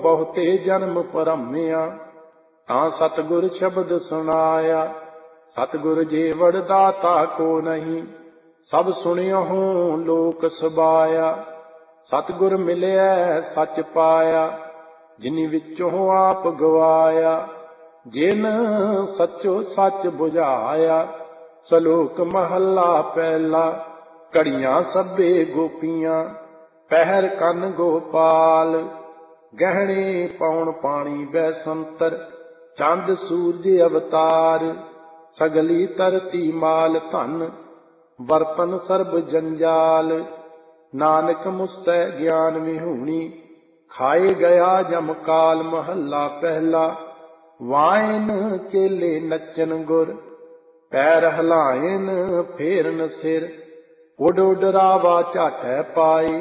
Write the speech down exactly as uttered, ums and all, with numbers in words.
बहुते जन्म भरमिया, तां सतगुर शब्द सुनाया। सतगुर जे वरदाता को नहीं, सब सुनियो लोक सबाया। सतगुर मिलिया सच पाया, जिनि विचों आप गवाया। जिन सचो सच बुझाया, सलोक महला पहला। घड़ियां सभे गोपियां, पहर कन गोपाल। गहने पौन पानी बैसंतर, चंद सूरज अवतार। सगली तरती माल धन, बर्तन सर्ब जंजाल। नानक मुस्तै ज्ञान विहूणी, खाए गया जम काल। महला पहला। वायन चेले नचन गुर, पैर हलायन फेरन सिर। उड उड रावा झाटै पाए,